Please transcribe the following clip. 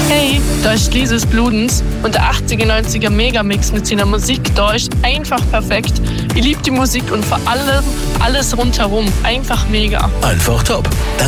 Hey, da ist Lises Bludens und der 80er-90er Megamix mit seiner Musik da ist einfach perfekt. Ich liebe die Musik und vor allem alles rundherum. Einfach mega. Einfach top. Dann